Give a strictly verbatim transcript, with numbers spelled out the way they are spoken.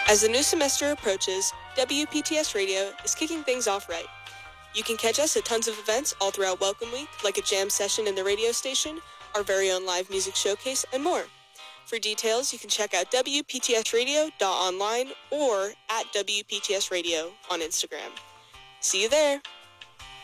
As the new semester approaches, W P T S Radio is kicking things off right. You can catch us at tons of events all throughout Welcome Week, like a jam session in the radio station, our very own live music showcase, and more. For details, you can check out W P T S radio dot online or at W P T S Radio on Instagram. See you there!